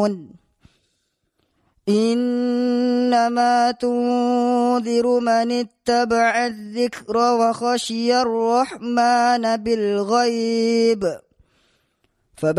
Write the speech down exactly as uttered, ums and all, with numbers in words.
يعلمون إنما تنذر من اتبع الذكر وخشي الرحمن بالغيب